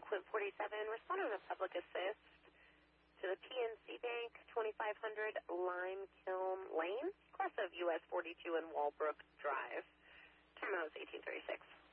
Quint 47, responding to public assist to the PNC Bank, 2500 Lime Kiln Lane, class of US 42 and Walbrook Drive. Terminal is 1836.